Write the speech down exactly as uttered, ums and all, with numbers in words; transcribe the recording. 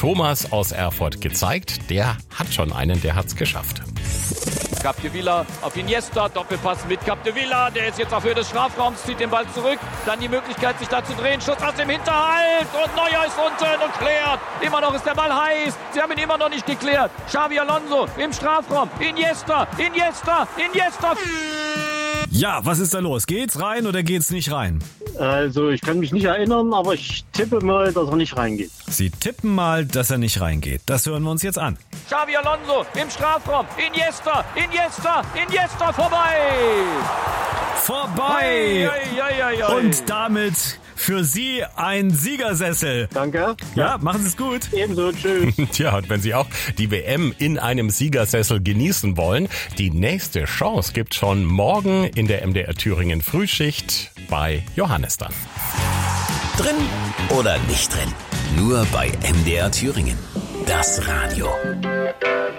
Thomas aus Erfurt gezeigt. Der hat schon einen, der hat's geschafft. Capdevila auf Iniesta, Doppelpass mit Capdevila, der ist jetzt auf Höhe des Strafraums, zieht den Ball zurück, dann die Möglichkeit sich da zu drehen, Schuss aus dem Hinterhalt und Neuer ist unten und klärt, immer noch ist der Ball heiß, sie haben ihn immer noch nicht geklärt, Xabi Alonso im Strafraum, Iniesta, Iniesta, Iniesta. Ja, was ist da los? Geht's rein oder geht's nicht rein? Also ich kann mich nicht erinnern, aber ich tippe mal, dass er nicht reingeht. Sie tippen mal, dass er nicht reingeht. Das hören wir uns jetzt an. Xabi Alonso im Strafraum, Iniesta, Iniesta, Iniesta, vorbei! Vorbei! Ei, ei, ei, ei, ei. Und damit für Sie ein Siegersessel. Danke. Ja, machen Sie es gut. Ebenso, tschüss. Tja, und wenn Sie auch die W M in einem Siegersessel genießen wollen, die nächste Chance gibt's schon morgen in der M D R Thüringen Frühschicht bei Johannes dann. Drin oder nicht drin? Nur bei M D R Thüringen. Das Radio.